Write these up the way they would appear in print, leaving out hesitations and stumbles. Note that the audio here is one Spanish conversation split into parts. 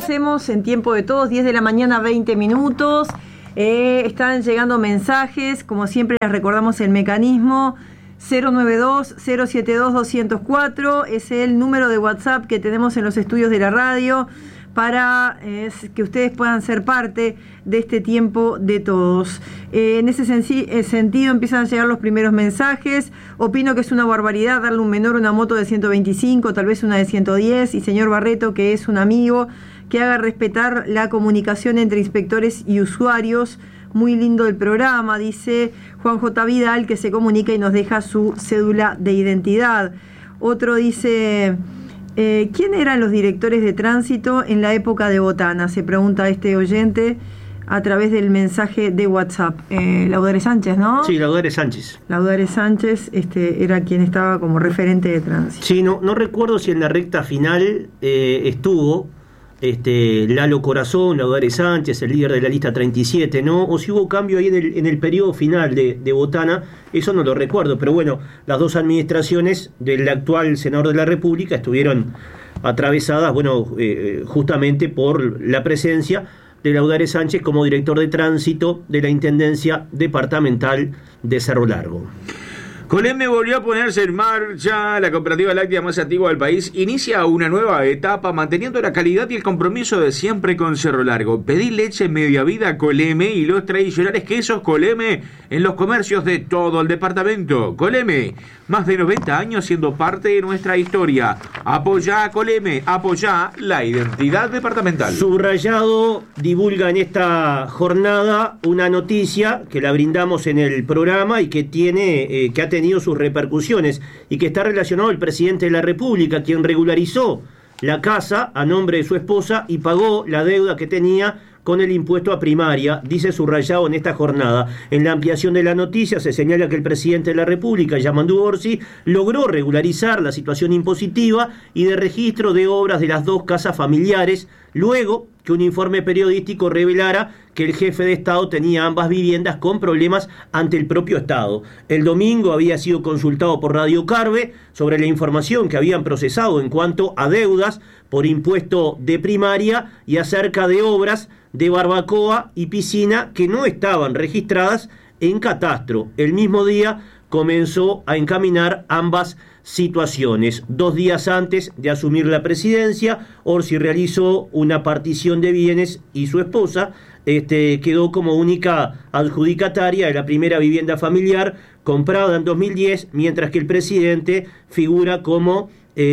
hacemos en tiempo de todos, 10 de la mañana, 20 minutos. Están llegando mensajes, como siempre les recordamos el mecanismo 092-072-204, es el número de WhatsApp que tenemos en los estudios de la radio para que ustedes puedan ser parte de este tiempo de todos. En ese sentido empiezan a llegar los primeros mensajes. Opino que es una barbaridad darle a un menor una moto de 125, tal vez una de 110, y señor Barreto, que es un amigo, que haga respetar la comunicación entre inspectores y usuarios. Muy lindo el programa, dice Juan J. Vidal, que se comunica y nos deja su cédula de identidad. Otro dice... ¿quién eran los directores de tránsito en la época de Botana? Se pregunta este oyente a través del mensaje de WhatsApp. Laudares Sánchez, ¿no? Sí, Laudares Sánchez. Laudares Sánchez era quien estaba como referente de tránsito. Sí, no recuerdo si en la recta final estuvo Lalo Corazón, Laudares Sánchez, el líder de la lista 37, ¿no? O si hubo cambio ahí en el periodo final de Botana, eso no lo recuerdo, pero bueno, las dos administraciones del actual senador de la República estuvieron atravesadas, justamente por la presencia de Laudares Sánchez como director de tránsito de la Intendencia Departamental de Cerro Largo. Coleme volvió a ponerse en marcha. La cooperativa láctea más antigua del país inicia una nueva etapa manteniendo la calidad y el compromiso de siempre con Cerro Largo. Pedí leche media vida Coleme y los tradicionales quesos Coleme en los comercios de todo el departamento. Coleme, más de 90 años siendo parte de nuestra historia. Apoyá a Coleme, apoyá la identidad departamental. Subrayado divulga en esta jornada una noticia que la brindamos en el programa y que ha tenido sus repercusiones y que está relacionado al presidente de la República, quien regularizó la casa a nombre de su esposa y pagó la deuda que tenía con el impuesto a primaria, dice subrayado en esta jornada. En la ampliación de la noticia se señala que el presidente de la República, Yamandu Orsi, logró regularizar la situación impositiva y de registro de obras de las dos casas familiares, luego que un informe periodístico revelara que el jefe de Estado tenía ambas viviendas con problemas ante el propio Estado. El domingo había sido consultado por Radio Carve sobre la información que habían procesado en cuanto a deudas por impuesto de primaria y acerca de obras de barbacoa y piscina que no estaban registradas en catastro. El mismo día comenzó a encaminar ambas situaciones. 2 días antes de asumir la presidencia, Orsi realizó una partición de bienes y su esposa quedó como única adjudicataria de la primera vivienda familiar comprada en 2010, mientras que el presidente figura como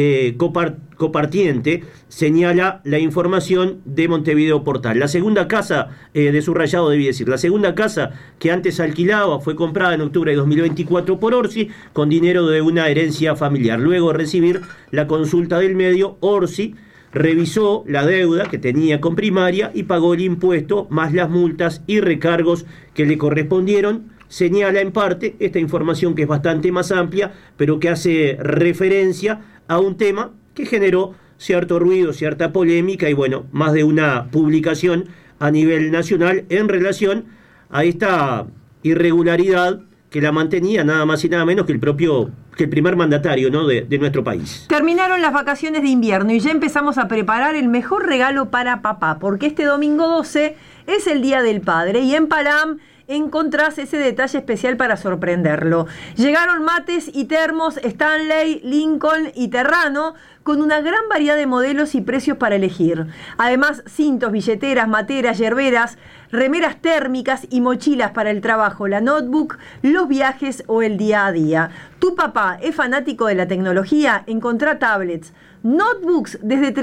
copartiente, señala la información de Montevideo Portal. La segunda casa, de subrayado debí decir, la segunda casa que antes alquilaba fue comprada en octubre de 2024 por Orsi con dinero de una herencia familiar. Luego de recibir la consulta del medio, Orsi revisó la deuda que tenía con primaria y pagó el impuesto más las multas y recargos que le correspondieron. Señala en parte esta información que es bastante más amplia, pero que hace referencia a un tema que generó cierto ruido, cierta polémica y más de una publicación a nivel nacional en relación a esta irregularidad que la mantenía nada más y nada menos que el primer mandatario, ¿no?, de nuestro país. Terminaron las vacaciones de invierno y ya empezamos a preparar el mejor regalo para papá, porque este domingo 12 es el Día del Padre y en Palam encontrás ese detalle especial para sorprenderlo. Llegaron mates y termos Stanley, Lincoln y Terrano con una gran variedad de modelos y precios para elegir. Además, cintos, billeteras, materas, yerberas, remeras térmicas y mochilas para el trabajo, la notebook, los viajes o el día a día. ¿Tu papá es fanático de la tecnología? Encontrá tablets, notebooks desde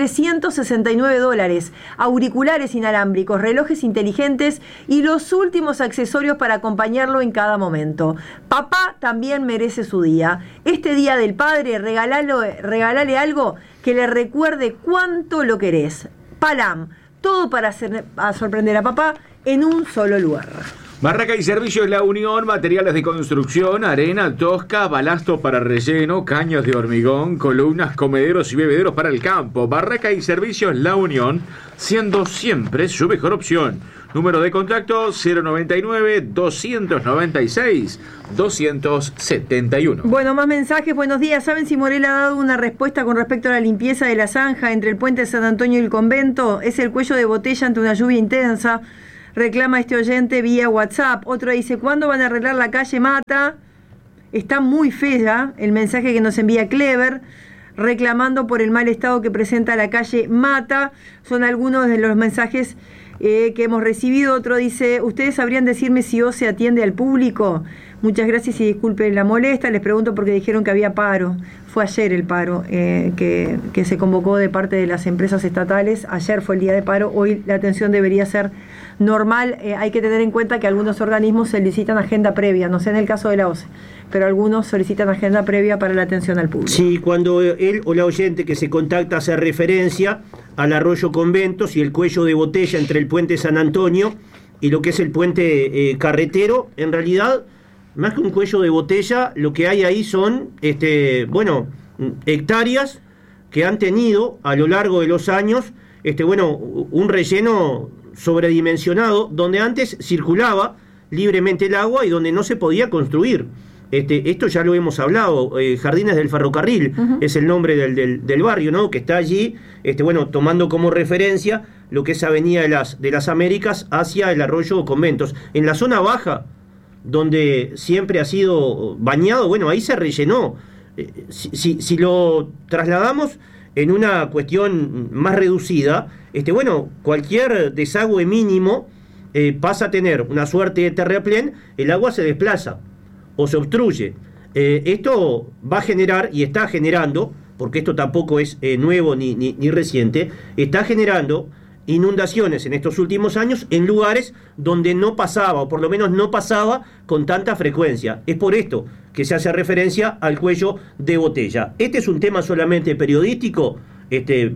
$369, auriculares inalámbricos, relojes inteligentes y los últimos accesorios para acompañarlo en cada momento. Papá también merece su día. Este Día del Padre, regálale algo que le recuerde cuánto lo querés. Palam, todo para sorprender a papá en un solo lugar. Barraca y Servicios La Unión, materiales de construcción, arena, tosca, balastos para relleno, caños de hormigón, columnas, comederos y bebederos para el campo. Barraca y Servicios La Unión, siendo siempre su mejor opción. Número de contacto 099-296-271. Bueno, más mensajes. Buenos días. ¿Saben si Morel ha dado una respuesta con respecto a la limpieza de la zanja entre el puente de San Antonio y el convento? Es el cuello de botella ante una lluvia intensa. Reclama este oyente vía WhatsApp. Otro dice, ¿cuándo van a arreglar la calle Mata? Está muy fea el mensaje que nos envía Clever, reclamando por el mal estado que presenta la calle Mata. Son algunos de los mensajes que hemos recibido. Otro dice, ¿ustedes sabrían decirme si OCE atiende al público? Muchas gracias y disculpen la molesta. Les pregunto porque dijeron que había paro. Fue ayer el paro que se convocó de parte de las empresas estatales. Ayer fue el día de paro. Hoy la atención debería ser normal. Hay que tener en cuenta que algunos organismos solicitan agenda previa. No sé en el caso de la OCE, pero algunos solicitan agenda previa para la atención al público. Sí, cuando él o la oyente que se contacta hace referencia al arroyo Conventos y el cuello de botella entre el puente San Antonio y lo que es el puente carretero, en realidad, más que un cuello de botella, lo que hay ahí son hectáreas que han tenido a lo largo de los años un relleno sobredimensionado, donde antes circulaba libremente el agua y donde no se podía construir. Esto ya lo hemos hablado, Jardines del Ferrocarril, es el nombre del barrio, ¿no? Que está allí, tomando como referencia lo que es Avenida de las Américas hacia el arroyo Conventos. En la zona baja, donde siempre ha sido bañado, ahí se rellenó. Si lo trasladamos en una cuestión más reducida, cualquier desagüe mínimo pasa a tener una suerte de terraplén, el agua se desplaza o se obstruye. Esto va a generar, y está generando, porque esto tampoco es nuevo ni reciente, está generando inundaciones en estos últimos años en lugares donde no pasaba, o por lo menos no pasaba con tanta frecuencia. Es por esto que se hace referencia al cuello de botella. Este es un tema solamente periodístico, este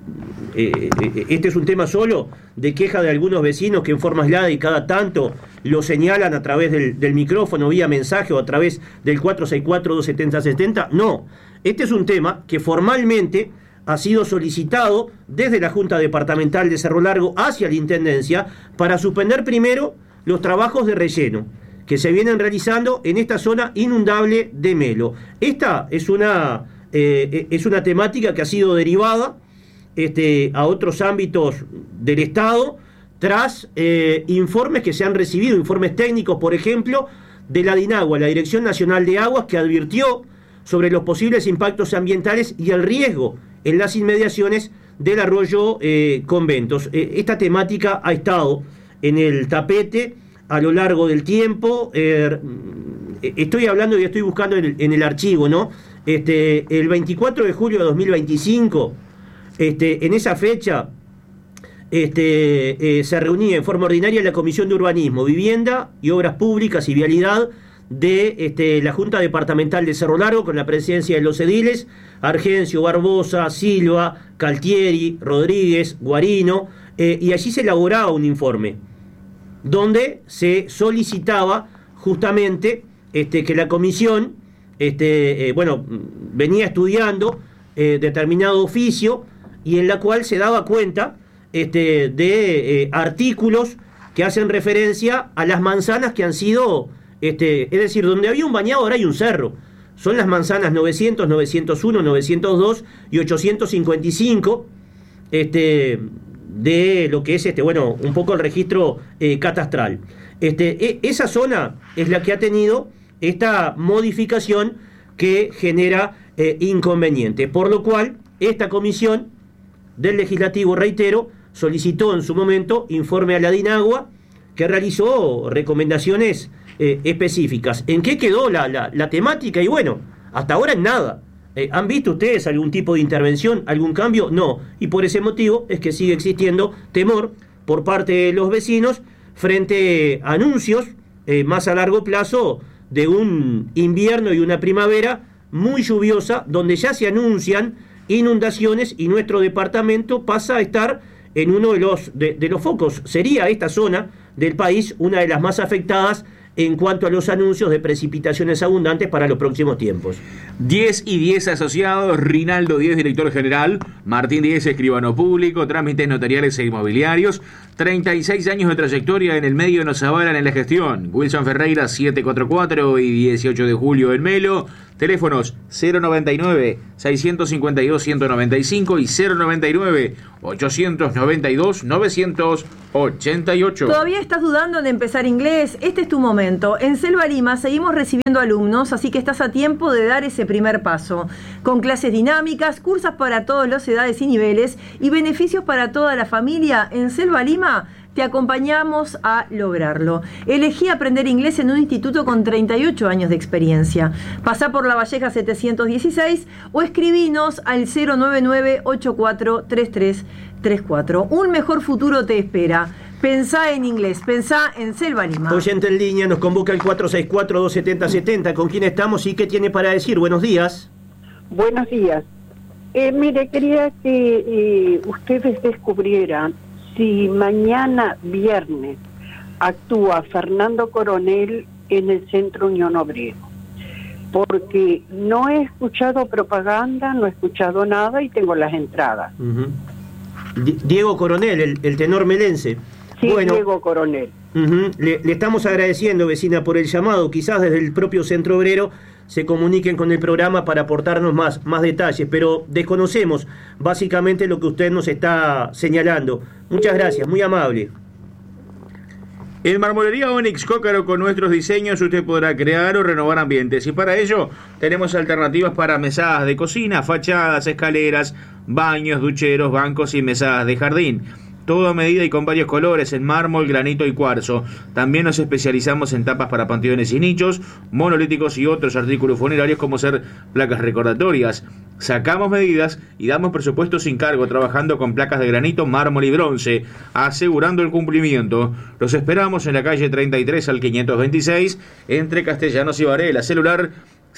es un tema solo de queja de algunos vecinos que en forma aislada y cada tanto lo señalan a través del micrófono, vía mensaje o a través del 464-270-70. No, este es un tema que formalmente ha sido solicitado desde la Junta Departamental de Cerro Largo hacia la Intendencia para suspender primero los trabajos de relleno que se vienen realizando en esta zona inundable de Melo. Esta es una temática que ha sido derivada a otros ámbitos del Estado tras informes que se han recibido, informes técnicos, por ejemplo, de la DINAGUA, la Dirección Nacional de Aguas, que advirtió sobre los posibles impactos ambientales y el riesgo en las inmediaciones del arroyo Conventos. Esta temática ha estado en el tapete a lo largo del tiempo. Estoy hablando y estoy buscando en el archivo, ¿no? El 24 de julio de 2025, en esa fecha, se reunía en forma ordinaria la Comisión de Urbanismo, Vivienda y Obras Públicas y Vialidad de la Junta Departamental de Cerro Largo, con la presencia de los ediles Argencio, Barbosa, Silva, Caltieri, Rodríguez, Guarino, y allí se elaboraba un informe donde se solicitaba justamente que la comisión venía estudiando determinado oficio y en la cual se daba cuenta de artículos que hacen referencia a las manzanas que han sido, es decir, donde había un bañado ahora hay un cerro. Son las manzanas 900, 901, 902 y 855 de lo que es un poco el registro catastral. Esa zona es la que ha tenido esta modificación que genera inconvenientes, por lo cual esta comisión del Legislativo, reitero, solicitó en su momento informe a la DINAGUA, que realizó recomendaciones específicas. ¿En qué quedó la temática? Y bueno, hasta ahora en nada. ¿Han visto ustedes algún tipo de intervención, algún cambio? No. Y por ese motivo es que sigue existiendo temor por parte de los vecinos frente a anuncios más a largo plazo de un invierno y una primavera muy lluviosa, donde ya se anuncian inundaciones y nuestro departamento pasa a estar en uno de los focos. Sería esta zona del país, una de las más afectadas en cuanto a los anuncios de precipitaciones abundantes para los próximos tiempos. 10 y 10 asociados, Rinaldo 10, director general, Martín 10, escribano público, trámites notariales e inmobiliarios, 36 años de trayectoria en el medio nos avalan en la gestión. Wilson Ferreira 744 y 18 de julio en Melo, teléfonos 099-652-195 y 099-892-988. ¿Todavía estás dudando en empezar inglés? Este es tu momento. En Selva Lima seguimos recibiendo alumnos, así que estás a tiempo de dar ese primer paso. Con clases dinámicas, cursos para todas las edades y niveles y beneficios para toda la familia, en Selva Lima te acompañamos a lograrlo. Elegí aprender inglés en un instituto con 38 años de experiencia. Pasá por La Valleja 716 o escribinos al 099-843334. Un mejor futuro te espera. Pensá en inglés, pensá en Selva Lima. Oyente en línea, nos convoca el 464-270-70. ¿Con quién estamos y qué tiene para decir? Buenos días. Buenos días. Mire, quería que ustedes descubrieran si mañana viernes actúa Fernando Coronel en el Centro Unión Obrero, porque no he escuchado propaganda, no he escuchado nada y tengo las entradas. Uh-huh. Diego Coronel, el tenor melense. Sí, bueno, Diego Coronel. Uh-huh. Le estamos agradeciendo, vecina, por el llamado. Quizás desde el propio Centro Obrero se comuniquen con el programa para aportarnos más detalles, pero desconocemos básicamente lo que usted nos está señalando. Muchas gracias, muy amable. En Marmolería Onyx Cócaro, con nuestros diseños usted podrá crear o renovar ambientes, y para ello tenemos alternativas para mesadas de cocina, fachadas, escaleras, baños, ducheros, bancos y mesadas de jardín. Todo a medida y con varios colores en mármol, granito y cuarzo. También nos especializamos en tapas para panteones y nichos, monolíticos y otros artículos funerarios como ser placas recordatorias. Sacamos medidas y damos presupuesto sin cargo, trabajando con placas de granito, mármol y bronce, asegurando el cumplimiento. Los esperamos en la calle 33 al 526, entre Castellanos y Varela. Celular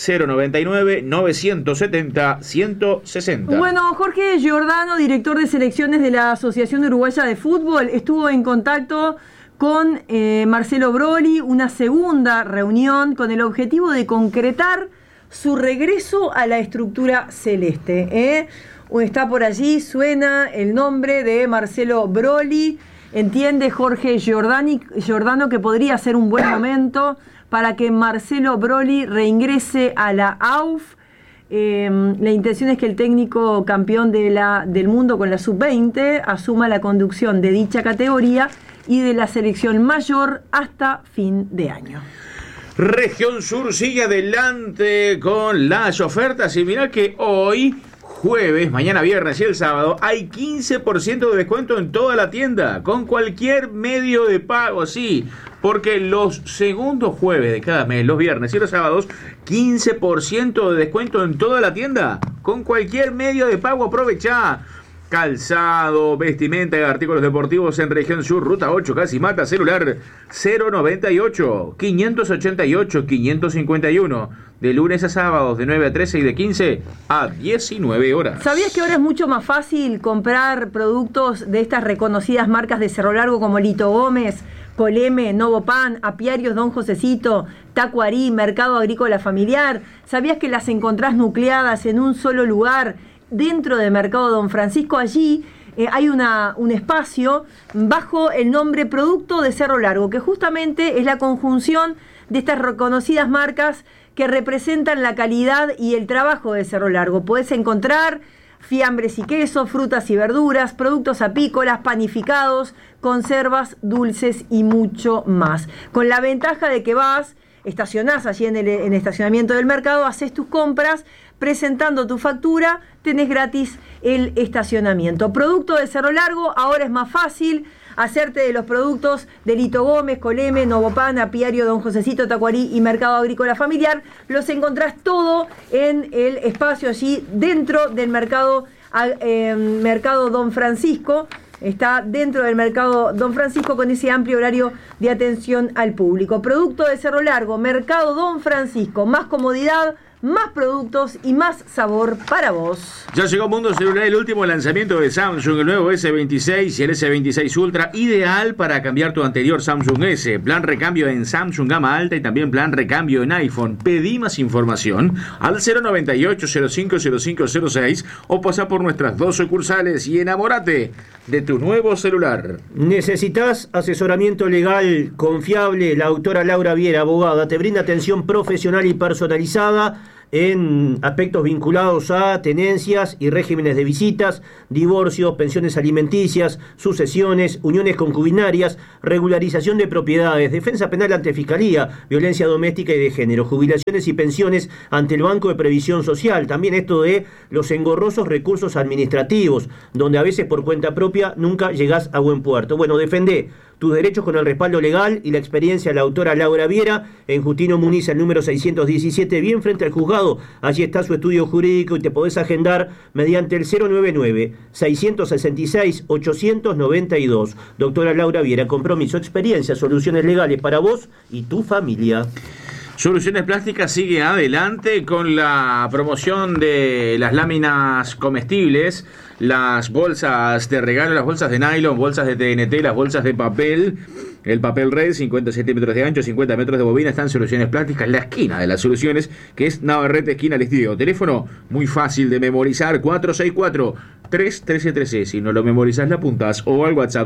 099-970-160. Bueno, Jorge Giordano, director de selecciones de la Asociación Uruguaya de Fútbol, estuvo en contacto con Marcelo Broly, una segunda reunión con el objetivo de concretar su regreso a la estructura celeste. Está por allí, suena el nombre de Marcelo Broly. Entiende Jorge Giordano que podría ser un buen momento para que Marcelo Broly reingrese a la AUF. La intención es que el técnico campeón del mundo con la sub-20 asuma la conducción de dicha categoría y de la selección mayor hasta fin de año. Región Sur sigue adelante con las ofertas y mirá que hoy, jueves, mañana viernes y el sábado, hay 15% de descuento en toda la tienda, con cualquier medio de pago, sí, porque los segundos jueves de cada mes, los viernes y los sábados, 15% de descuento en toda la tienda, con cualquier medio de pago. Aprovechá. Calzado, vestimenta y artículos deportivos en Región Sur, Ruta 8, Casimata, celular 098-588-551. De lunes a sábados, de 9 a 13 y de 15 a 19 horas. ¿Sabías que ahora es mucho más fácil comprar productos de estas reconocidas marcas de Cerro Largo como Lito Gómez, Coleme, Novopan, Apiarios Don Josecito, Tacuarí, Mercado Agrícola Familiar? ¿Sabías que las encontrás nucleadas en un solo lugar dentro del Mercado Don Francisco? Allí hay un espacio bajo el nombre Producto de Cerro Largo, que justamente es la conjunción de estas reconocidas marcas que representan la calidad y el trabajo de Cerro Largo. Podés encontrar fiambres y quesos, frutas y verduras, productos apícolas, panificados, conservas, dulces y mucho más. Con la ventaja de que estacionás allí en el estacionamiento del mercado, haces tus compras, presentando tu factura, tenés gratis el estacionamiento. Producto de Cerro Largo, ahora es más fácil hacerte de los productos de Lito Gómez, Coleme, Novopan, Apiario Don Josecito, Tacuarí y Mercado Agrícola Familiar. Los encontrás todo en el espacio allí dentro del mercado Don Francisco. Está dentro del Mercado Don Francisco con ese amplio horario de atención al público. Producto de Cerro Largo, Mercado Don Francisco, más comodidad, más productos y más sabor para vos. Ya llegó Mundo Celular el último lanzamiento de Samsung, el nuevo S26 y el S26 Ultra, ideal para cambiar tu anterior Samsung S. Plan recambio en Samsung gama alta y también plan recambio en iPhone. Pedí más información al 098-050506 o pasa por nuestras 2 sucursales y enamórate de tu nuevo celular. ¿Necesitas asesoramiento legal confiable? La doctora Laura Viera, abogada, te brinda atención profesional y personalizada en aspectos vinculados a tenencias y regímenes de visitas, divorcios, pensiones alimenticias, sucesiones, uniones concubinarias, regularización de propiedades, defensa penal ante fiscalía, violencia doméstica y de género, jubilaciones y pensiones ante el Banco de Previsión Social. También esto de los engorrosos recursos administrativos, donde a veces por cuenta propia nunca llegás a buen puerto. Bueno, defendé tus derechos con el respaldo legal y la experiencia de la autora Laura Viera en Justino Muniz, el número 617, bien frente al juzgado. Allí está su estudio jurídico y te podés agendar mediante el 099-666-892. Doctora Laura Viera, compromiso, experiencia, soluciones legales para vos y tu familia. Soluciones Plásticas sigue adelante con la promoción de las láminas comestibles, las bolsas de regalo, las bolsas de nylon, bolsas de TNT, las bolsas de papel, el papel red, 50 centímetros de ancho, 50 metros de bobina. Están Soluciones Plásticas, la esquina de las soluciones, que es Navarrete, esquina Les Diego. Teléfono muy fácil de memorizar, 464-31313. Si no lo memorizás, la apuntás. O al WhatsApp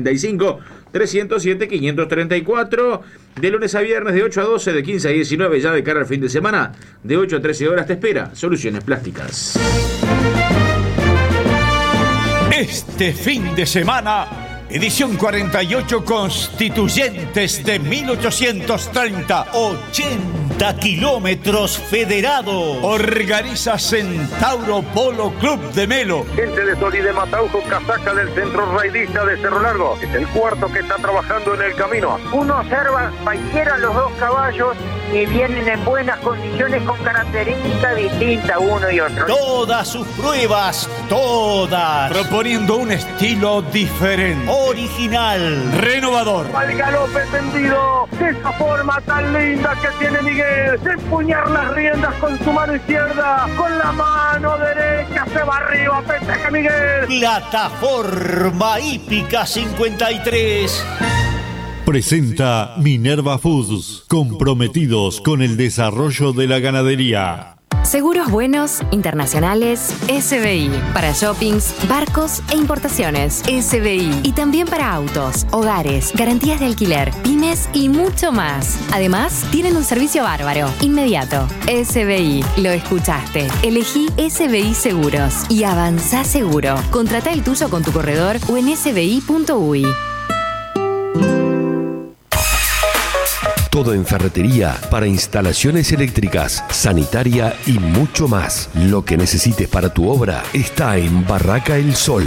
095-307-534. De lunes a viernes, de 8 a 12, de 15 a 19, ya de cara al fin de semana, de 8 a 13 horas te espera Soluciones Plásticas. Este fin de semana, edición 48 Constituyentes de 1830, 80 kilómetros federado. Organiza Centauro Polo Club de Melo. Gente de Solide Mataujo, casaca del Centro Raidista de Cerro Largo. Es el cuarto que está trabajando en el camino. Uno observa cualquiera los 2 caballos y vienen en buenas condiciones con características distintas uno y otro. Todas sus pruebas, todas, proponiendo un estilo diferente, original, renovador. Al galope tendido, de esa forma tan linda que tiene Miguel, de empuñar las riendas con su mano izquierda, con la mano derecha se va arriba, festeja Miguel. Plataforma Hípica 53. Presenta Minerva Foods, comprometidos con el desarrollo de la ganadería. Seguros buenos, internacionales, SBI. Para shoppings, barcos e importaciones, SBI. Y también para autos, hogares, garantías de alquiler, pymes y mucho más. Además, tienen un servicio bárbaro, inmediato. SBI, lo escuchaste. Elegí SBI Seguros y avanzá seguro. Contratá el tuyo con tu corredor o en sbi.uy. Todo en ferretería para instalaciones eléctricas, sanitaria y mucho más. Lo que necesites para tu obra está en Barraca El Sol.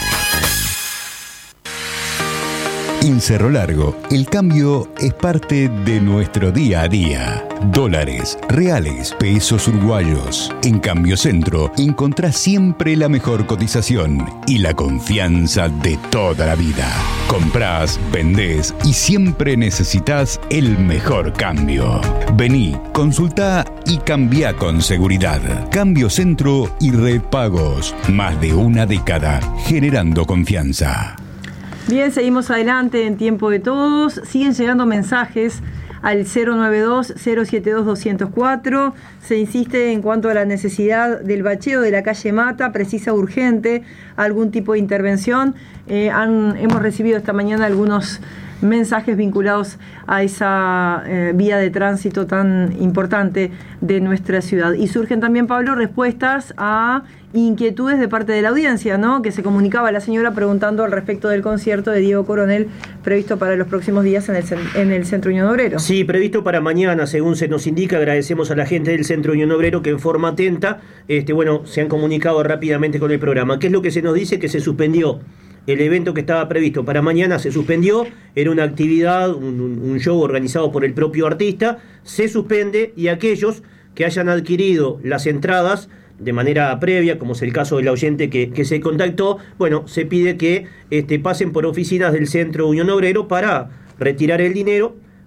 En Cerro Largo, el cambio es parte de nuestro día a día. Dólares, reales, pesos uruguayos. En Cambio Centro encontrás siempre la mejor cotización y la confianza de toda la vida. Comprás, vendés y siempre necesitas el mejor cambio. Vení, consultá y cambiá con seguridad. Cambio Centro y Red Pagos. Más de una década generando confianza. Bien, seguimos adelante en Tiempo de Todos. Siguen llegando mensajes al 092-072-204. Se insiste en cuanto a la necesidad del bacheo de la calle Mata, precisa urgente algún tipo de intervención. Hemos recibido esta mañana algunos mensajes vinculados a esa vía de tránsito tan importante de nuestra ciudad. Y surgen también, Pablo, respuestas a inquietudes de parte de la audiencia, ¿no? Que se comunicaba la señora preguntando al respecto del concierto de Diego Coronel previsto para los próximos días en el Centro Unión Obrero. Sí, previsto para mañana, según se nos indica. Agradecemos a la gente del Centro Unión Obrero que en forma atenta, se han comunicado rápidamente con el programa. ¿Qué es lo que se nos dice? Que se suspendió. El evento que estaba previsto para mañana se suspendió, era una actividad, un show organizado por el propio artista, se suspende y aquellos que hayan adquirido las entradas de manera previa, como es el caso del oyente que se contactó, bueno, se pide que pasen por oficinas del Centro Unión Obrero para retirar el dinero,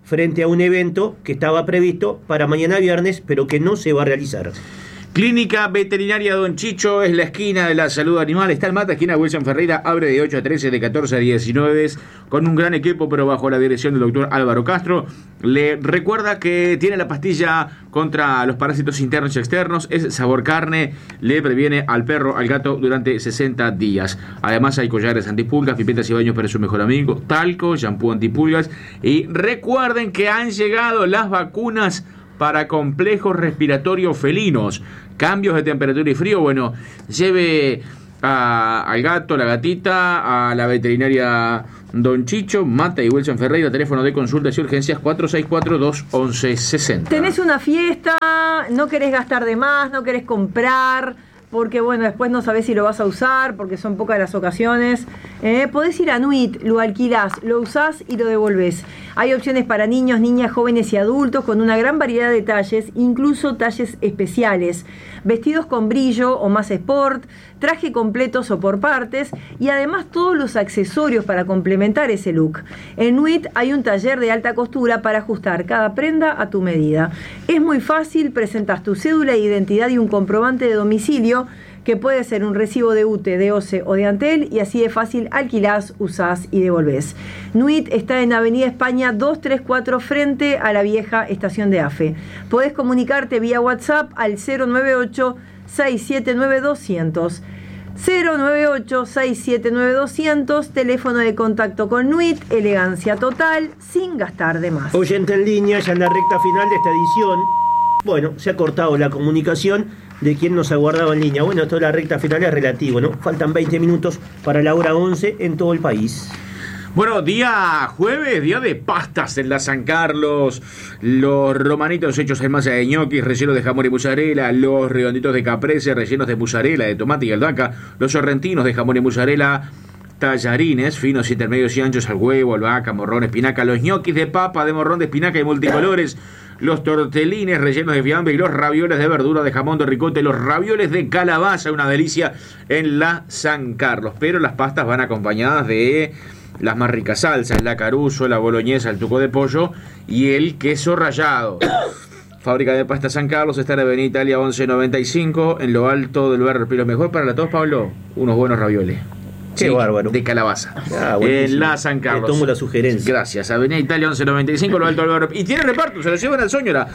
frente a un evento que estaba previsto para mañana viernes, pero que no se va a realizar. Clínica Veterinaria Don Chicho es la esquina de la salud animal. Está el Mata, esquina Wilson Ferreira, abre de 8 a 13, de 14 a 19, con un gran equipo, pero bajo la dirección del doctor Álvaro Castro. Le recuerda que tiene la pastilla contra los parásitos internos y externos, es sabor carne, le previene al perro, al gato durante 60 días. Además hay collares antipulgas, pipetas y baños para su mejor amigo, talco, shampoo antipulgas. Y recuerden que han llegado las vacunas para complejos respiratorios felinos, cambios de temperatura y frío. Bueno, lleve al gato, la gatita, a la veterinaria Don Chicho, Mata y Wilson Ferreira, teléfono de consultas y urgencias 464-211-60. Tenés una fiesta, no querés gastar de más, no querés comprar, porque bueno, después no sabés si lo vas a usar, porque son pocas las ocasiones. Podés ir a Nuit, lo alquilás, lo usás y lo devolvés. Hay opciones para niños, niñas, jóvenes y adultos con una gran variedad de talles, incluso talles especiales. Vestidos con brillo o más sport, traje completos o por partes y además todos los accesorios para complementar ese look. En Nuit hay un taller de alta costura para ajustar cada prenda a tu medida. Es muy fácil, presentás tu cédula de identidad y un comprobante de domicilio, que puede ser un recibo de UTE, de OCE o de Antel, y así de fácil alquilás, usás y devolvés. Nuit está en Avenida España 234, frente a la vieja estación de AFE. Podés comunicarte vía WhatsApp al 098-679-200. 098-679-200, teléfono de contacto con Nuit, elegancia total, sin gastar de más. Oyente en línea, ya en la recta final de esta edición. Bueno, se ha cortado la comunicación de quien nos aguardaba en línea. Bueno, esto de la recta final es relativo, ¿no? Faltan 20 minutos para la hora 11 en todo el país. Bueno, día jueves, día de pastas en la San Carlos. Los romanitos hechos en masa de ñoquis, rellenos de jamón y mozzarella. Los redonditos de caprese, rellenos de mozzarella, de tomate y albahaca. Los sorrentinos de jamón y mozzarella. Tallarines finos, intermedios y anchos al huevo, albahaca, morrón, espinaca. Los ñoquis de papa, de morrón, de espinaca y multicolores. Los tortelines rellenos de fiambre y los ravioles de verdura, de jamón, de ricote, los ravioles de calabaza, una delicia en la San Carlos. Pero las pastas van acompañadas de las más ricas salsas, la caruso, la boloñesa, el tuco de pollo y el queso rallado. Fábrica de Pasta San Carlos está en Avenida Italia 1195, en lo alto del barrio. Pero mejor para la tos, Pablo, unos buenos ravioles. Qué bárbaro. De calabaza. En la San Carlos. Tomo la sugerencia. Gracias. Avenida Italia 1195, lo alto del barrio. Y tiene reparto, se lo llevan al Soñora.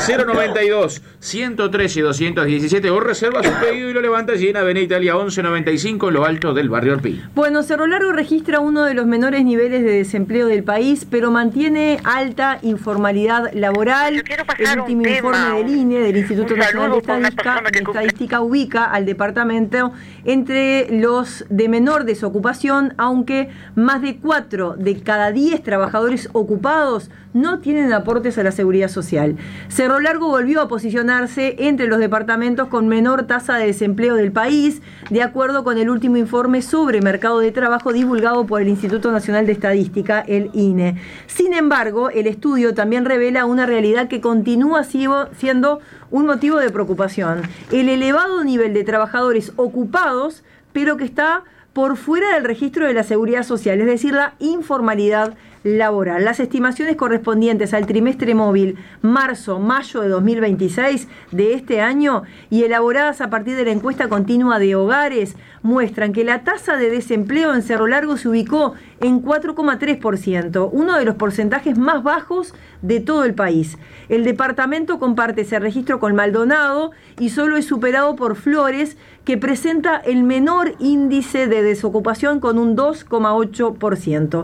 092 113 217. O reserva su pedido y lo levanta allí en Avenida Italia 1195, lo alto del barrio Arpí. Bueno, Cerro Largo registra uno de los menores niveles de desempleo del país, pero mantiene alta informalidad laboral. El último informe del INE, del Instituto Nacional de Estadística, ubica al departamento entre los de menor desocupación, aunque más de 4 de cada 10 trabajadores ocupados no tienen aportes a la seguridad social. Cerro Largo volvió a posicionarse entre los departamentos con menor tasa de desempleo del país, de acuerdo con el último informe sobre mercado de trabajo divulgado por el Instituto Nacional de Estadística, el INE. Sin embargo, el estudio también revela una realidad que continúa siendo un motivo de preocupación: el elevado nivel de trabajadores ocupados, pero que está por fuera del registro de la seguridad social, es decir, la informalidad laboral. Las estimaciones correspondientes al trimestre móvil marzo-mayo de 2026 de este año y elaboradas a partir de la encuesta continua de hogares muestran que la tasa de desempleo en Cerro Largo se ubicó en 4,3%, uno de los porcentajes más bajos de todo el país. El departamento comparte ese registro con Maldonado y solo es superado por Flores, que presenta el menor índice de desocupación con un 2,8%.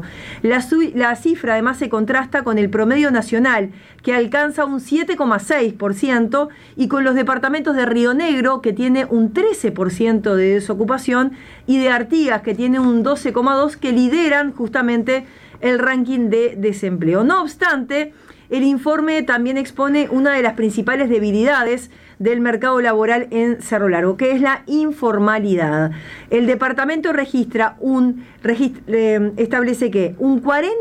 La cifra además se contrasta con el promedio nacional, que alcanza un 7,6%, y con los departamentos de Río Negro, que tiene un 13% de desocupación, y de Artigas, que tiene un 12,2%, que lideran justamente el ranking de desempleo. No obstante, el informe también expone una de las principales debilidades del mercado laboral en Cerro Largo, que es la informalidad. El departamento establece que un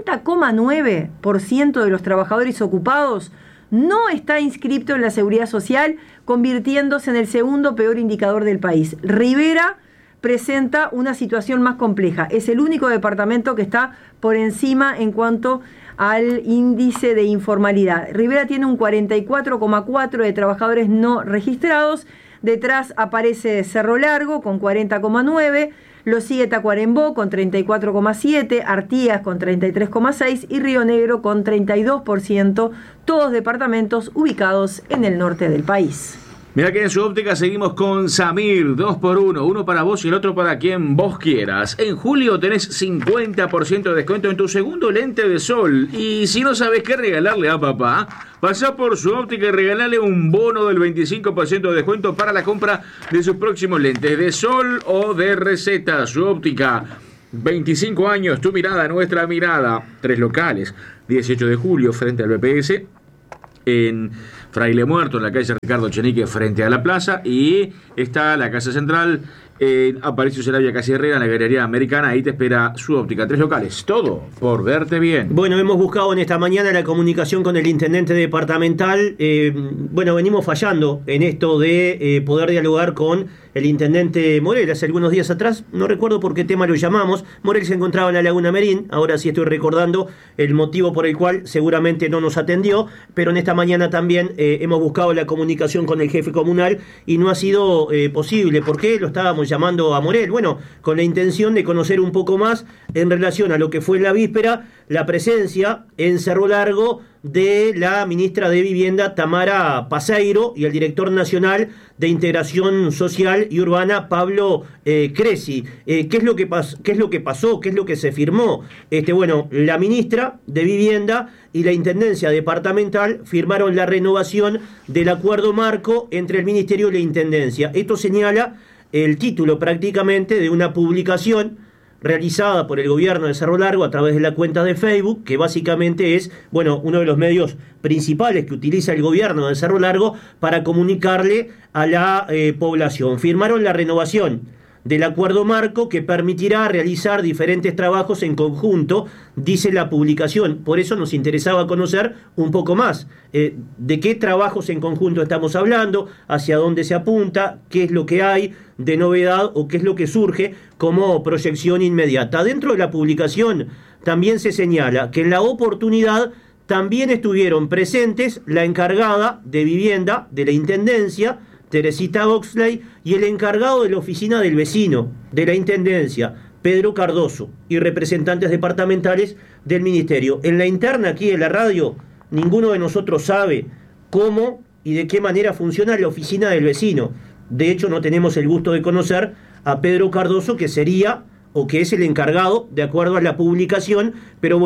40,9% de los trabajadores ocupados no está inscripto en la seguridad social, convirtiéndose en el segundo peor indicador del país. Rivera presenta una situación más compleja. Es el único departamento que está por encima en cuanto al índice de informalidad. Rivera tiene un 44,4% de trabajadores no registrados. Detrás aparece Cerro Largo con 40,9%. Lo sigue Tacuarembó con 34,7%, Artigas con 33,6% y Río Negro con 32%, todos departamentos ubicados en el norte del país. Mira que en su óptica seguimos con Samir, 2x1, uno para vos y el otro para quien vos quieras. En julio tenés 50% de descuento en tu segundo lente de sol. Y si no sabés qué regalarle a papá, pasá por su óptica y regalale un bono del 25% de descuento para la compra de sus próximos lentes de sol o de receta. Su óptica, 25 años, tu mirada, nuestra mirada. 3 locales, 18 de julio frente al BPS. En Fraile Muerto, en la calle Ricardo Chenique, frente a la plaza, y está la Casa Central en Aparicio Sarabia, Casi Herrera, en la Galería Americana. Ahí te espera su óptica. 3 locales, todo por verte bien. Bueno, hemos buscado en esta mañana la comunicación con el intendente departamental. Venimos fallando en esto de poder dialogar con el intendente Morel. Hace algunos días atrás, no recuerdo por qué tema lo llamamos, Morel se encontraba en la Laguna Merín. Ahora sí estoy recordando el motivo por el cual seguramente no nos atendió, pero en esta mañana también hemos buscado la comunicación con el jefe comunal y no ha sido posible. ¿Por qué lo estábamos llamando a Morel? Bueno, con la intención de conocer un poco más en relación a lo que fue en la víspera la presencia en Cerro Largo de la ministra de Vivienda, Tamara Paseiro, y el director nacional de Integración Social y Urbana, Pablo Cresci. ¿Qué es lo que pasó? ¿Qué es lo que se firmó? La ministra de Vivienda y la Intendencia Departamental firmaron la renovación del acuerdo marco entre el Ministerio y la Intendencia. Esto señala el título prácticamente de una publicación realizada por el gobierno de Cerro Largo a través de la cuenta de Facebook, que básicamente es, uno de los medios principales que utiliza el gobierno de Cerro Largo para comunicarle a la población. Firmaron la renovación del acuerdo marco que permitirá realizar diferentes trabajos en conjunto, dice la publicación. Por eso nos interesaba conocer un poco más de qué trabajos en conjunto estamos hablando, hacia dónde se apunta, qué es lo que hay de novedad o qué es lo que surge como proyección inmediata. Dentro de la publicación también se señala que en la oportunidad también estuvieron presentes la encargada de vivienda de la Intendencia, Teresita Oxley, y el encargado de la oficina del vecino de la Intendencia, Pedro Cardoso, y representantes departamentales del Ministerio. En la interna aquí de la radio, ninguno de nosotros sabe cómo y de qué manera funciona la oficina del vecino. De hecho, no tenemos el gusto de conocer a Pedro Cardoso, que sería o que es el encargado, de acuerdo a la publicación, pero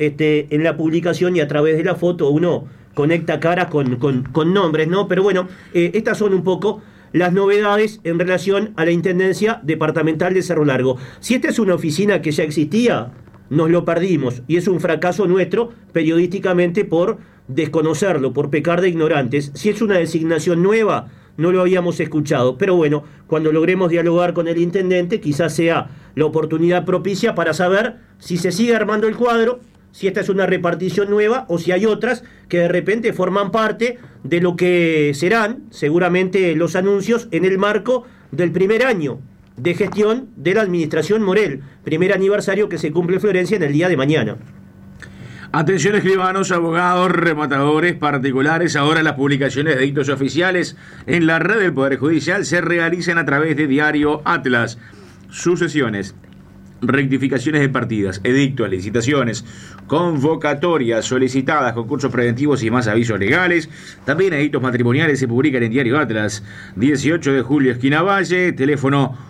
en la publicación y a través de la foto uno conecta caras con nombres, ¿no? Pero estas son un poco las novedades en relación a la Intendencia Departamental de Cerro Largo. Si esta es una oficina que ya existía, nos lo perdimos, y es un fracaso nuestro periodísticamente por desconocerlo, por pecar de ignorantes. Si es una designación nueva, no lo habíamos escuchado, pero cuando logremos dialogar con el intendente, quizás sea la oportunidad propicia para saber si se sigue armando el cuadro, si esta es una repartición nueva o si hay otras que de repente forman parte de lo que serán seguramente los anuncios en el marco del primer año de gestión de la administración Morel, primer aniversario que se cumple en Florencia en el día de mañana. Atención escribanos, abogados, rematadores, particulares. Ahora las publicaciones de dictos oficiales en la red del Poder Judicial se realizan a través de Diario Atlas. Sucesiones, rectificaciones de partidas, edictos, licitaciones, convocatorias solicitadas, concursos preventivos y más avisos legales. También edictos matrimoniales se publican en Diario Atlas. 18 de julio, esquina Valle, teléfono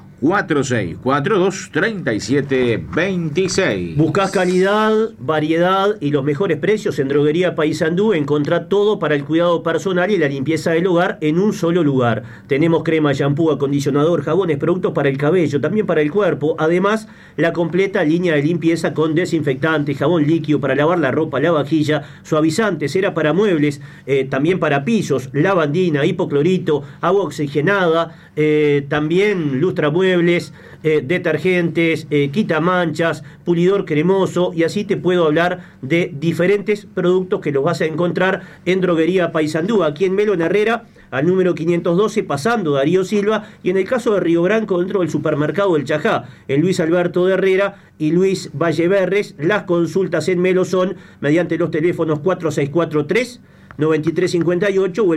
4642-3726. Buscás calidad, variedad y los mejores precios en Droguería Paysandú. Encontrá todo para el cuidado personal y la limpieza del hogar en un solo lugar. Tenemos crema, shampoo, acondicionador, jabones, productos para el cabello, también para el cuerpo. Además, la completa línea de limpieza con desinfectante, jabón líquido para lavar la ropa, la vajilla, suavizante, cera para muebles, también para pisos, lavandina, hipoclorito, agua oxigenada, también lustra muebles, detergentes, quitamanchas, pulidor cremoso, y así te puedo hablar de diferentes productos que los vas a encontrar en Droguería Paysandú, aquí en Melón Herrera, al número 512, pasando Darío Silva, y en el caso de Río Branco, dentro del supermercado El Chajá, en Luis Alberto de Herrera y Luis Valleverres. Las consultas en Melo son mediante los teléfonos 4643-9358 o el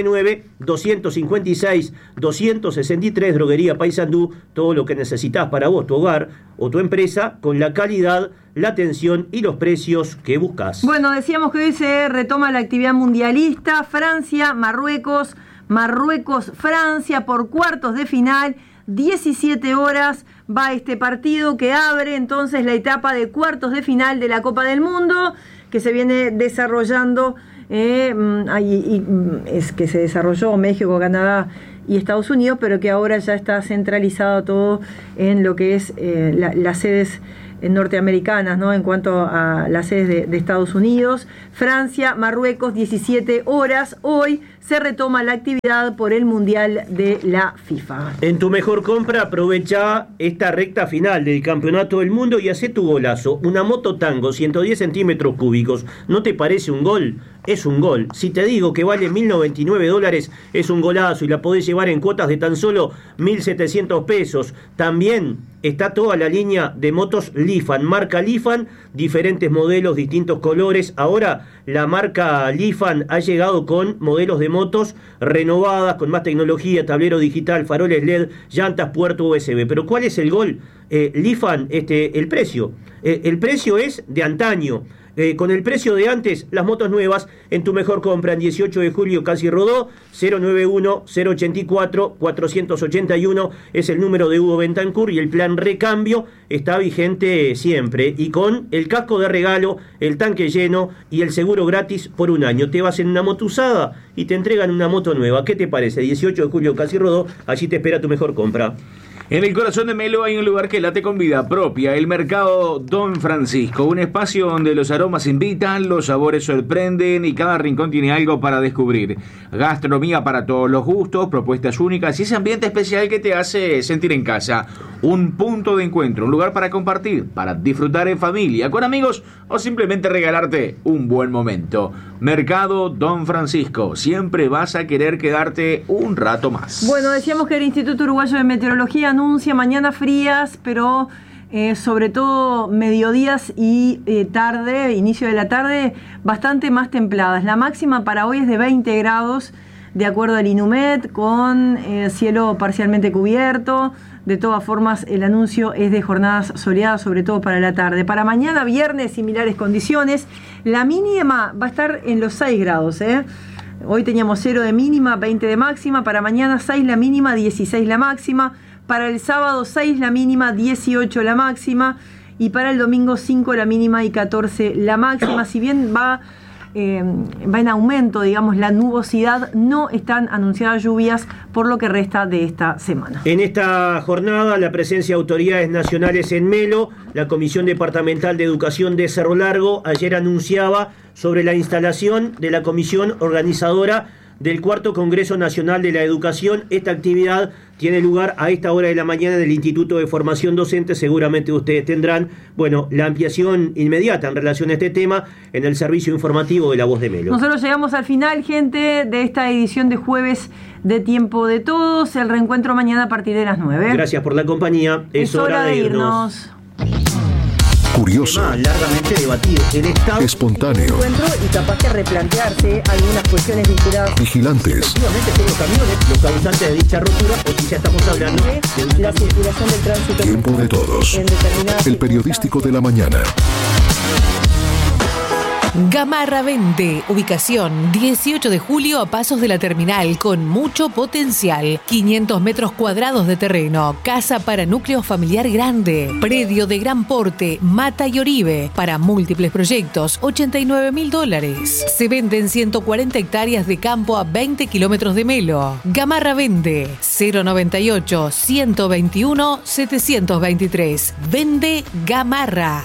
099-256-263, Droguería Paysandú. Todo lo que necesitas para vos, tu hogar o tu empresa, con la calidad, la atención y los precios que buscas. Bueno, decíamos que hoy se retoma la actividad mundialista. Francia, Marruecos, Francia por cuartos de final. 17 horas va este partido que abre entonces la etapa de cuartos de final de la Copa del Mundo, que se viene desarrollando, es que se desarrolló México, Canadá y Estados Unidos, pero que ahora ya está centralizado todo en lo que es las sedes norteamericanas, ¿no? En cuanto a las sedes de Estados Unidos. Francia, Marruecos, 17 horas. Hoy se retoma la actividad por el Mundial de la FIFA. En tu mejor compra, aprovecha esta recta final del Campeonato del Mundo y hacé tu golazo. Una moto Tango, 110 centímetros cúbicos. ¿No te parece un gol? Es un gol. Si te digo que vale $1.099, es un golazo y la podés llevar en cuotas de tan solo $1.700. También está toda la línea de motos Lifan, marca Lifan, diferentes modelos, distintos colores. Ahora la marca Lifan ha llegado con modelos de motos renovadas, con más tecnología, tablero digital, faroles LED, llantas, puerto USB. Pero ¿cuál es el gol? Lifan, el precio. El precio es de antaño. Con el precio de antes, las motos nuevas en tu mejor compra. En 18 de julio casi rodó. 091-084-481 es el número de Hugo Bentancur, y el plan recambio está vigente siempre, y con el casco de regalo, el tanque lleno y el seguro gratis por un año. Te vas en una moto usada y te entregan una moto nueva. ¿Qué te parece? 18 de julio casi rodó, allí te espera tu mejor compra. En el corazón de Melo hay un lugar que late con vida propia, el Mercado Don Francisco, un espacio donde los aromas invitan, los sabores sorprenden y cada rincón tiene algo para descubrir. Gastronomía para todos los gustos, propuestas únicas y ese ambiente especial que te hace sentir en casa. Un punto de encuentro, un lugar para compartir, para disfrutar en familia, con amigos o simplemente regalarte un buen momento. Mercado Don Francisco, siempre vas a querer quedarte un rato más. Bueno, decíamos que el Instituto Uruguayo de Meteorología anuncia mañanas frías, pero sobre todo mediodías y tarde, inicio de la tarde, bastante más templadas. La máxima para hoy es de 20 grados, de acuerdo al INUMED, con cielo parcialmente cubierto. De todas formas, el anuncio es de jornadas soleadas, sobre todo para la tarde. Para mañana, viernes, similares condiciones. La mínima va a estar en los 6 grados, Hoy teníamos 0 de mínima, 20 de máxima. Para mañana 6 la mínima, 16 la máxima. Para el sábado 6 la mínima, 18 la máxima. Y para el domingo 5 la mínima y 14 la máxima. Si bien va en aumento, digamos, la nubosidad, no están anunciadas lluvias por lo que resta de esta semana. En esta jornada, la presencia de autoridades nacionales en Melo. La Comisión Departamental de Educación de Cerro Largo ayer anunciaba sobre la instalación de la comisión organizadora del Cuarto Congreso Nacional de la Educación. Esta actividad tiene lugar a esta hora de la mañana en el Instituto de Formación Docente. Seguramente ustedes tendrán, la ampliación inmediata en relación a este tema en el servicio informativo de La Voz de Melo. Nosotros llegamos al final, gente, de esta edición de jueves de Tiempo de Todos. El reencuentro mañana a partir de las 9. Gracias por la compañía. Es hora de irnos. Curioso, largamente debatido, el estado espontáneo, y capaz de replantearse algunas cuestiones vinculadas. Vigilantes, efectivamente son los camiones los causantes de dicha rotura, o si ya estamos hablando de la circulación del tránsito. Tiempo de Todos, el periodístico de la mañana. Gamarra vende. Ubicación 18 de julio a pasos de la terminal, con mucho potencial. 500 metros cuadrados de terreno. Casa para núcleo familiar grande. Predio de gran porte. Mata y Oribe. Para múltiples proyectos, $89.000. Se venden 140 hectáreas de campo a 20 kilómetros de Melo. Gamarra vende. 098-121-723. Vende Gamarra.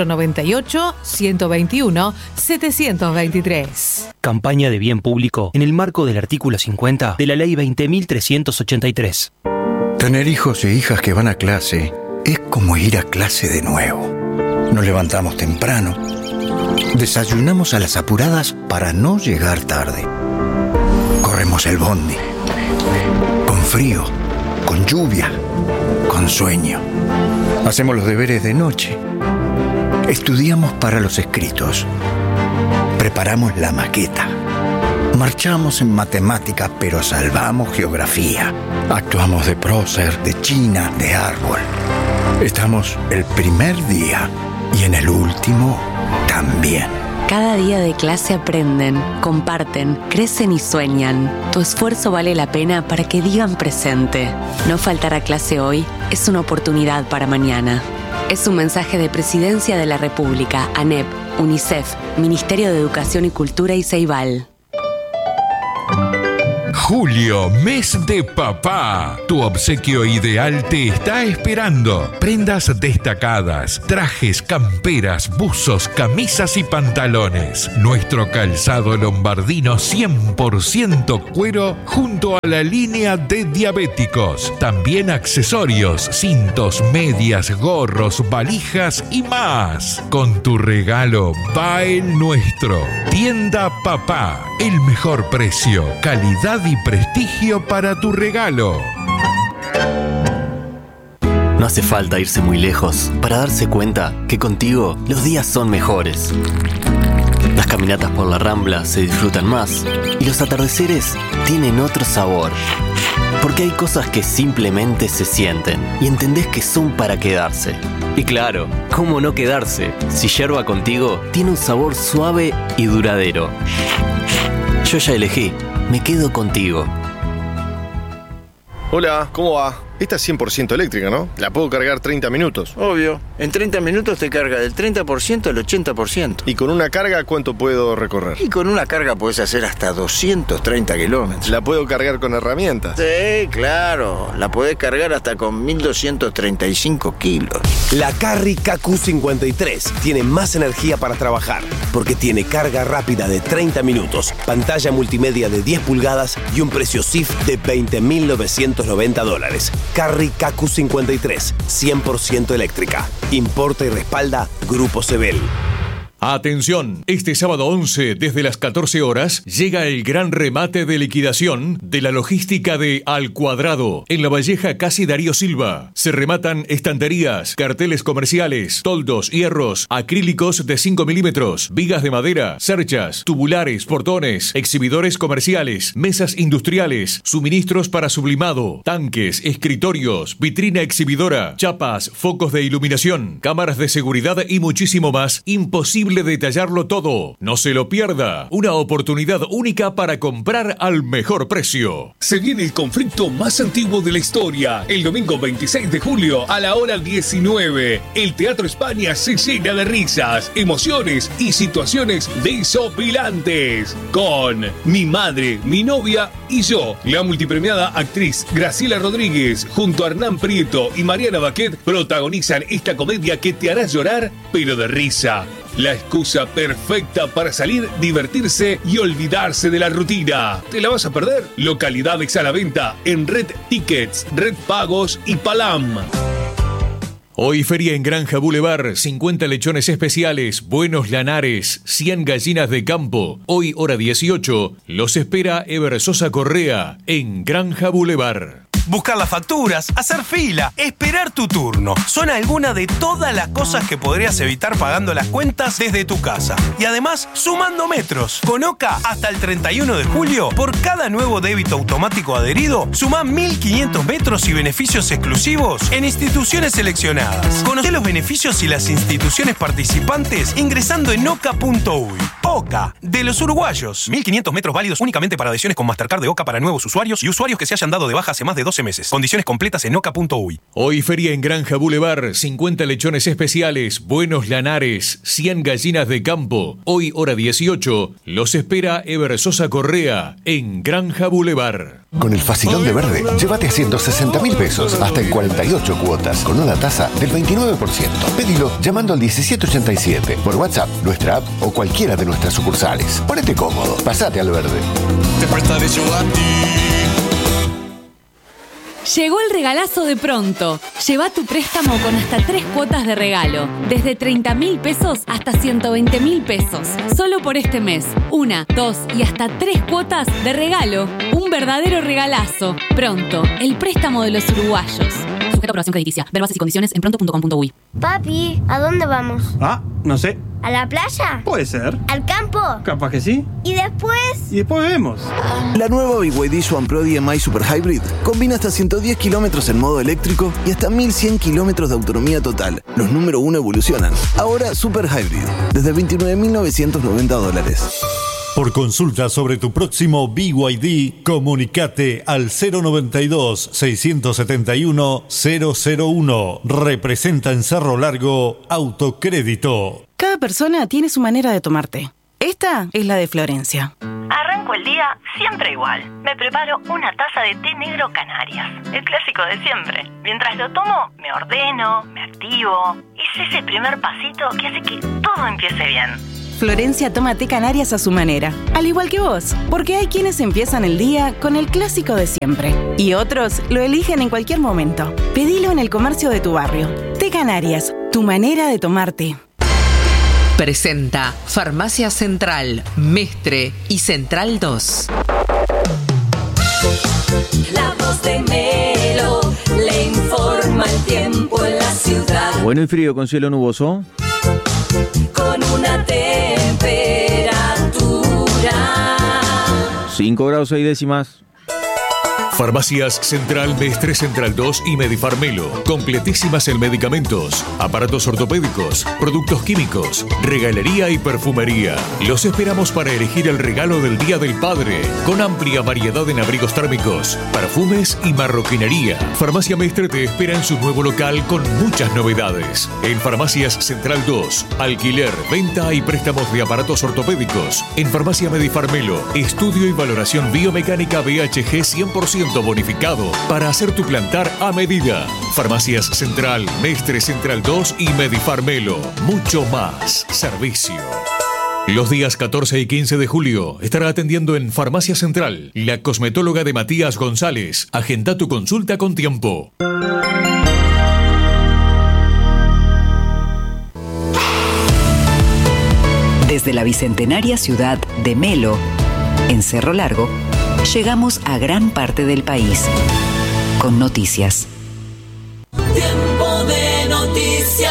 098-121-723. Campaña de bien público en el marco del artículo 50 de la Ley 20.383. Tener hijos e hijas que van a clase es como ir a clase de nuevo. Nos levantamos temprano, desayunamos a las apuradas para no llegar tarde. Corremos Corremos el bondi. Con frío, con lluvia, con sueño. Hacemos los deberes de noche. Estudiamos para los escritos. Preparamos la maqueta. Marchamos en matemáticas, pero salvamos geografía. Actuamos de prócer, de china, de árbol. Estamos el primer día y en el último también. Cada día de clase aprenden, comparten, crecen y sueñan. Tu esfuerzo vale la pena para que digan presente. No faltar a clase hoy es una oportunidad para mañana. Es un mensaje de Presidencia de la República, ANEP, UNICEF, Ministerio de Educación y Cultura y Ceibal. Julio, mes de papá. Tu obsequio ideal te está esperando. Prendas destacadas, trajes, camperas, buzos, camisas y pantalones. Nuestro calzado lombardino 100% cuero junto a la línea de diabéticos. También accesorios, cintos, medias, gorros, valijas y más. Con tu regalo va el nuestro. Tienda Papá. El mejor precio, calidad y prestigio para tu regalo. No hace falta irse muy lejos para darse cuenta que contigo los días son mejores. Las caminatas por la Rambla se disfrutan más y los atardeceres tienen otro sabor. Porque hay cosas que simplemente se sienten y entendés que son para quedarse. Y claro, ¿cómo no quedarse si Yerba Contigo tiene un sabor suave y duradero? Yo ya elegí, me quedo contigo. Hola, ¿cómo va? Esta es 100% eléctrica, ¿no? La puedo cargar 30 minutos. Obvio. En 30 minutos te carga del 30% al 80%. ¿Y con una carga cuánto puedo recorrer? Y con una carga puedes hacer hasta 230 kilómetros. ¿La puedo cargar con herramientas? Sí, claro. La podés cargar hasta con 1235 kilos. La Carry KQ53 tiene más energía para trabajar porque tiene carga rápida de 30 minutos, pantalla multimedia de 10 pulgadas y un precio CIF de $20.990. Carry KQ53, 100% eléctrica. Importa y respalda Grupo Sebel. Atención, este sábado 11 desde las 14 horas llega el gran remate de liquidación de la logística de Al Cuadrado en La Valleja, Casi Darío Silva. Se rematan estanterías, carteles comerciales, toldos, hierros, acrílicos de 5 milímetros, vigas de madera, cerchas, tubulares, portones, exhibidores comerciales, mesas industriales, suministros para sublimado, tanques, escritorios, vitrina exhibidora, chapas, focos de iluminación, cámaras de seguridad y muchísimo más. Imposible detallarlo todo. No se lo pierda. Una oportunidad única para comprar al mejor precio. Se viene el conflicto más antiguo de la historia. El domingo 26 de julio a la hora 19. El Teatro España se llena de risas, emociones y situaciones desopilantes. Con Mi Madre, Mi Novia y Yo. La multipremiada actriz Graciela Rodríguez junto a Hernán Prieto y Mariana Baquet protagonizan esta comedia que te hará llorar, pero de risa. La excusa perfecta para salir, divertirse y olvidarse de la rutina. ¿Te la vas a perder? Localidades a la venta en Red Tickets, Red Pagos y Palam. Hoy feria en Granja Boulevard, 50 lechones especiales, buenos lanares, 100 gallinas de campo. Hoy hora 18, los espera Ever Sosa Correa en Granja Boulevard. Buscar las facturas, hacer fila, esperar tu turno. Son algunas de todas las cosas que podrías evitar pagando las cuentas desde tu casa. Y además, sumando metros. Con OCA, hasta el 31 de julio, por cada nuevo débito automático adherido, sumá 1.500 metros y beneficios exclusivos en instituciones seleccionadas. Conoce los beneficios y las instituciones participantes ingresando en oca.uy. OCA, de los uruguayos. 1.500 metros válidos únicamente para adhesiones con Mastercard de OCA para nuevos usuarios y usuarios que se hayan dado de baja hace más de 12 meses. Condiciones completas en oca.uy. Hoy feria en Granja Boulevard, 50 lechones especiales, buenos lanares, 100 gallinas de campo. Hoy hora 18, los espera Ever Sosa Correa en Granja Boulevard. Con el facilón de Verde, llévate a 160.000 pesos hasta en 48 cuotas con una tasa del 29%. Pedilo llamando al 1787 por WhatsApp, nuestra app o cualquiera de nuestras sucursales. Ponete cómodo, pasate al Verde. Te prestaré yo a ti. Llegó el regalazo de Pronto. Lleva tu préstamo con hasta 3 cuotas de regalo. Desde 30.000 pesos hasta 120.000 pesos. Solo por este mes. 1, 2 y hasta 3 cuotas de regalo. Un verdadero regalazo. Pronto, el préstamo de los uruguayos. Sujeto a aprobación crediticia. Ver bases y condiciones en pronto.com.uy. Papi, ¿a dónde vamos? No sé. ¿A la playa? Puede ser. ¿Al campo? Capaz que sí. ¿Y después? Y después vemos. La nueva BYD Swan Pro DMI Super Hybrid combina hasta 110 kilómetros en modo eléctrico y hasta 1100 kilómetros de autonomía total. Los número 1 evolucionan. Ahora Super Hybrid, desde $29.990. Por consulta sobre tu próximo BYD, comunicate al 092-671-001. Representa en Cerro Largo Autocrédito. Cada persona tiene su manera de tomar té. Esta es la de Florencia. Arranco el día siempre igual. Me preparo una taza de té negro Canarias, el clásico de siempre. Mientras lo tomo, me ordeno, me activo. Es ese primer pasito que hace que todo empiece bien. Florencia toma té Canarias a su manera, al igual que vos, porque hay quienes empiezan el día con el clásico de siempre y otros lo eligen en cualquier momento. Pedilo en el comercio de tu barrio. Té Canarias, tu manera de tomar té. Presenta Farmacia Central, Mestre y Central 2. La voz de Melo le informa el tiempo en la ciudad. Bueno y frío con cielo nuboso. Con una temperatura 5 grados 6 décimas. Farmacias Central, Mestre, Central 2 y Medifarmelo. Completísimas en medicamentos, aparatos ortopédicos, productos químicos, regalería y perfumería. Los esperamos para elegir el regalo del Día del Padre, con amplia variedad en abrigos térmicos, perfumes y marroquinería. Farmacia Mestre te espera en su nuevo local con muchas novedades. En Farmacias Central 2, alquiler, venta y préstamos de aparatos ortopédicos. En Farmacia Medifarmelo, estudio y valoración biomecánica BHG 100% bonificado para hacer tu plantar a medida. Farmacias Central, Mestre, Central 2 y Medifarmelo. Mucho más servicio. Los días 14 y 15 de julio estará atendiendo en Farmacia Central la cosmetóloga de Matías González. Agenda tu consulta con tiempo. Desde la bicentenaria ciudad de Melo, en Cerro Largo, llegamos a gran parte del país con noticias. Tiempo de noticias.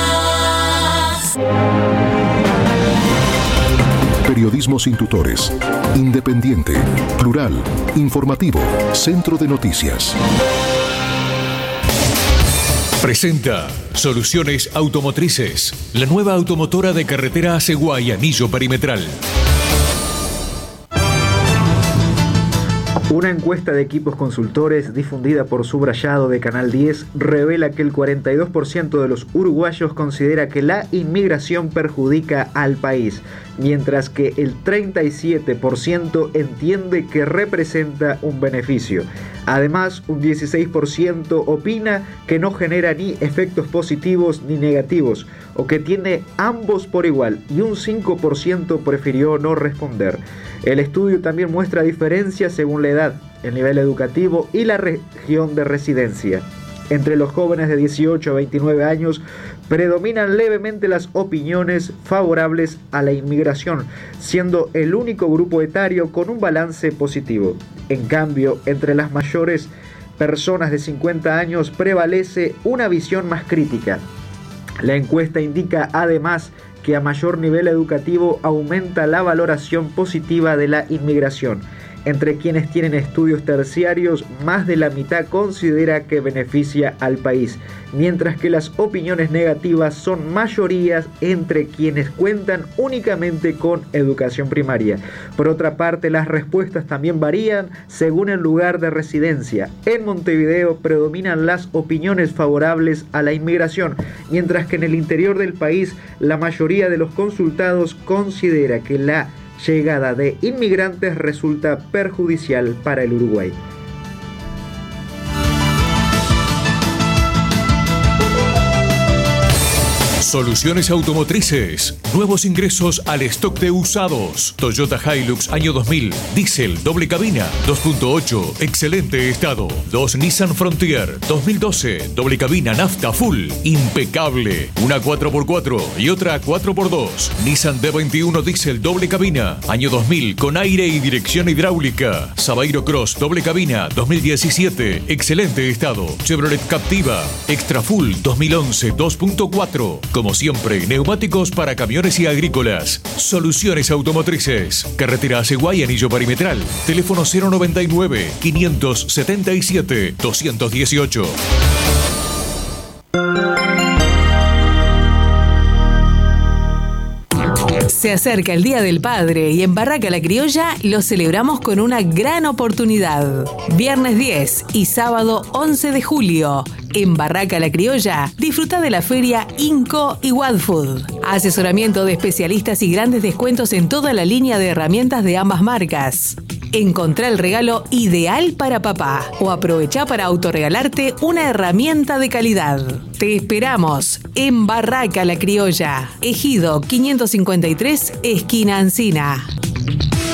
Periodismo sin tutores, independiente, plural, informativo, Centro de Noticias. Presenta Soluciones Automotrices, la nueva automotora de carretera Asegua y Anillo Perimetral. Una encuesta de equipos consultores difundida por Subrayado de Canal 10 revela que el 42% de los uruguayos considera que la inmigración perjudica al país, mientras que el 37% entiende que representa un beneficio. Además, un 16% opina que no genera ni efectos positivos ni negativos, o que tiene ambos por igual, y un 5% prefirió no responder. El estudio también muestra diferencias según la edad, el nivel educativo y la región de residencia. Entre los jóvenes de 18 a 29 años predominan levemente las opiniones favorables a la inmigración, siendo el único grupo etario con un balance positivo. En cambio, entre las mayores personas de 50 años prevalece una visión más crítica. La encuesta indica además que a mayor nivel educativo aumenta la valoración positiva de la inmigración. Entre quienes tienen estudios terciarios, más de la mitad considera que beneficia al país, mientras que las opiniones negativas son mayorías entre quienes cuentan únicamente con educación primaria. Por otra parte, las respuestas también varían según el lugar de residencia. En Montevideo predominan las opiniones favorables a la inmigración, mientras que en el interior del país la mayoría de los consultados considera que la llegada de inmigrantes resulta perjudicial para el Uruguay. Soluciones automotrices. Nuevos ingresos al stock de usados. Toyota Hilux año 2000. Diésel, doble cabina, 2.8. Excelente estado. 2 Nissan Frontier, 2012. Doble cabina, nafta full. Impecable. Una 4x4 y otra 4x2. Nissan D21 Diesel, doble cabina. Año 2000 con aire y dirección hidráulica. Sabairo Cross, doble cabina, 2017. Excelente estado. Chevrolet Captiva. Extra Full 2011 2.4. Como siempre, neumáticos para camiones y agrícolas. Soluciones automotrices. Carretera Aceguay, anillo perimetral. Teléfono 099 577 218. Se acerca el Día del Padre y en Barraca La Criolla lo celebramos con una gran oportunidad. Viernes 10 y sábado 11 de julio. En Barraca La Criolla, disfruta de la feria Inco y Wadfood. Asesoramiento de especialistas y grandes descuentos en toda la línea de herramientas de ambas marcas. Encontrá el regalo ideal para papá o aprovechá para autorregalarte una herramienta de calidad. Te esperamos en Barraca La Criolla, Ejido 553, esquina Encina.